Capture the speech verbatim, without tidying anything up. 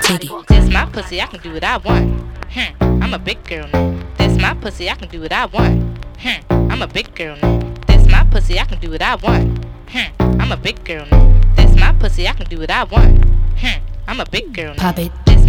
This my pussy, I can do what I want. Hmm, I'm a big girl now. This my pussy, I can do what I want. Hmm, I'm a big girl now. This my pussy, I can do what I want. Hmm, I'm a big girl now. This my pussy, I can do what I want. Hmm, I'm a big girl now. Pop it.